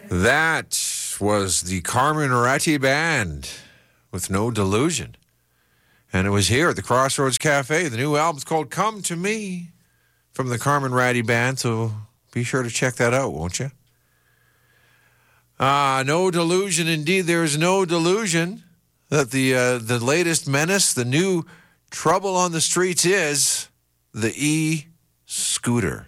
That was the Carmen Ratti Band with No Delusion. And it was here at the Crossroads Cafe. The new album's called Come to Me from the Carmen Ratti Band, so be sure to check that out, won't you? No delusion indeed. There is no delusion that the latest menace, the new trouble on the streets is the e-scooter.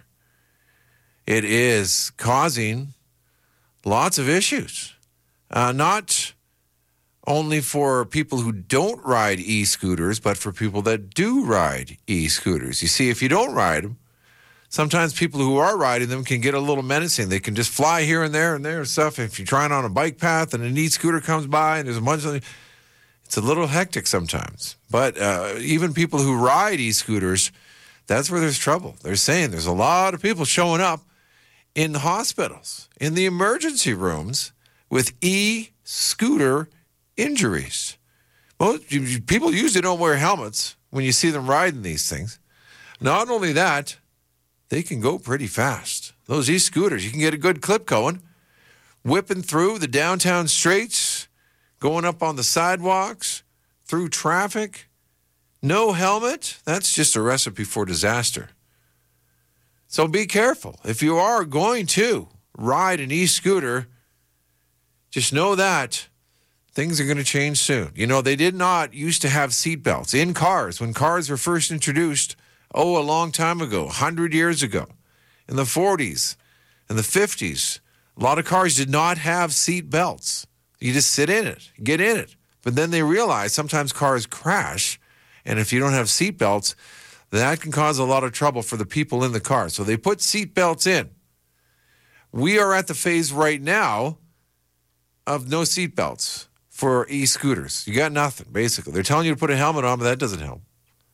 It is causing lots of issues, not only for people who don't ride e-scooters, but for people that do ride e-scooters. You see, if you don't ride them, sometimes people who are riding them can get a little menacing. They can just fly here and there and stuff. If you're trying on a bike path and an e-scooter comes by and there's a bunch of... It's a little hectic sometimes. But even people who ride e-scooters, that's where there's trouble. They're saying there's a lot of people showing up in the hospitals, in the emergency rooms, with e-scooter injuries. Most people usually don't wear helmets when you see them riding these things. Not only that, they can go pretty fast. Those e-scooters, you can get a good clip going, whipping through the downtown streets, going up on the sidewalks, through traffic. No helmet, that's just a recipe for disaster. So be careful. If you are going to ride an e-scooter, just know that things are going to change soon. You know, they did not used to have seatbelts in cars when cars were first introduced, a long time ago, 100 years ago, in the 40s and the 50s. A lot of cars did not have seat belts. You just sit in it, get in it. But then they realized sometimes cars crash, and if you don't have seat belts, that can cause a lot of trouble for the people in the car. So they put seat belts in. We are at the phase right now of no seat belts for e-scooters. You got nothing, basically. They're telling you to put a helmet on, but that doesn't help.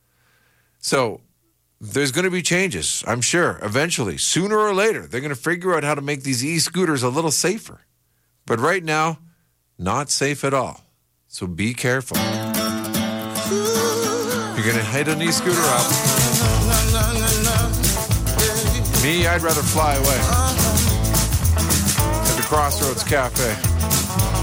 So there's going to be changes, I'm sure, eventually. Sooner or later, they're going to figure out how to make these e-scooters a little safer. But right now, not safe at all. So be careful. You're going to hit an e-scooter up. Me, I'd rather fly away. At the Crossroads Cafe.